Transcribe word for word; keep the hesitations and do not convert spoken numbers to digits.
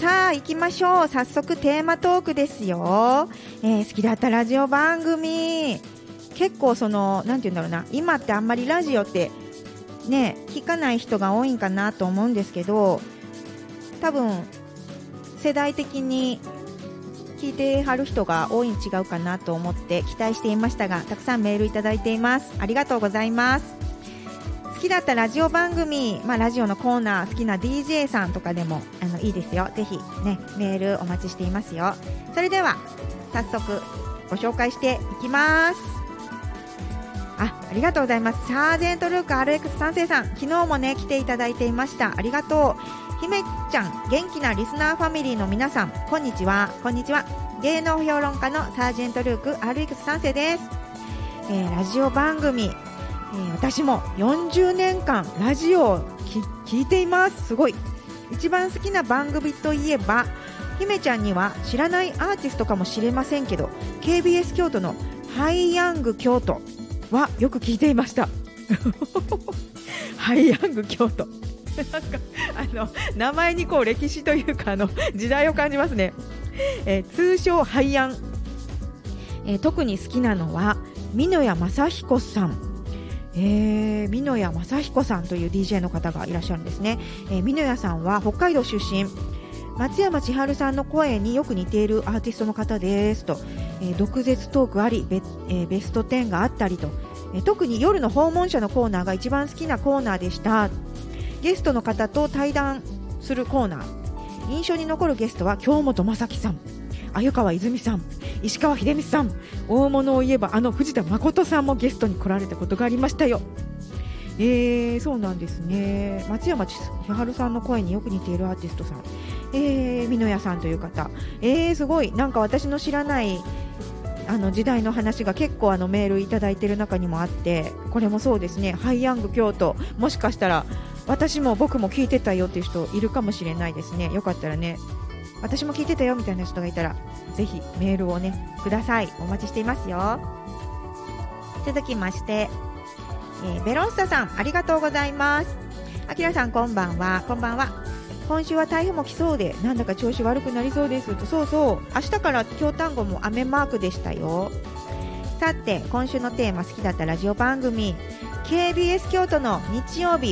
さあ行きましょう。早速テーマトークですよ、えー、好きだったラジオ番組、結構そのなんて言うんだろうな、今ってあんまりラジオってね聞かない人が多いんかなと思うんですけど、多分世代的に聞いてはる人が多いに違うかなと思って期待していましたが、たくさんメールいただいています。ありがとうございます。好きだったラジオ番組、まあ、ラジオのコーナー、好きな ディージェー さんとかでもあのいいですよ。ぜひねメールお待ちしていますよ。それでは早速ご紹介していきます。あ、ありがとうございます。サージェントルーク アールエックス さん世さん、昨日もね来ていただいていました。ありがとう。姫ちゃん、元気なリスナーファミリーの皆さん、こんにちは。こんにちは。芸能評論家のサージェントルーク アールエックス さん世です。えー、ラジオ番組、えー、私もよんじゅうねんかんラジオを聞いています。すごい。一番好きな番組といえば、姫ちゃんには知らないアーティストかもしれませんけど、 ケービーエス 京都のハイヤング京都はよく聞いていましたハイヤング京都なんかあの名前にこう歴史というかあの時代を感じますね。えー、通称ハイヤン、えー、特に好きなのは美濃屋正彦さん、えー、美濃屋正彦さんという ディージェー の方がいらっしゃるんですね。えー、美濃屋さんは北海道出身、松山千春さんの声によく似ているアーティストの方ですと、えー、毒舌トークあり ベ,、えー、ベストじゅうがあったりと、えー、特に夜の訪問者のコーナーが一番好きなコーナーでした。ゲストの方と対談するコーナー、印象に残るゲストは京本正樹さん、鮎川泉さん、石川秀美さん、大物を言えばあの藤田誠さんもゲストに来られたことがありましたよ。えー、そうなんですね。松山千春さんの声によく似ているアーティストさん、えー、美濃屋さんという方、えー、すごい。なんか私の知らないあの時代の話が結構あのメールいただいている中にもあって、これもそうですね。ハイヤング京都、もしかしたら私も僕も聞いてたよっていう人いるかもしれないですね。よかったらね、私も聞いてたよみたいな人がいたらぜひメールをねください。お待ちしていますよ。続きまして、えー、ベロンスタさん、ありがとうございます。あきらさん、こんばんは。こんばんは。今週は台風も来そうでなんだか調子悪くなりそうですと。そうそう、明日から京丹後も雨マークでしたよ。さて今週のテーマ、好きだったラジオ番組、ケービーエス 京都の日曜日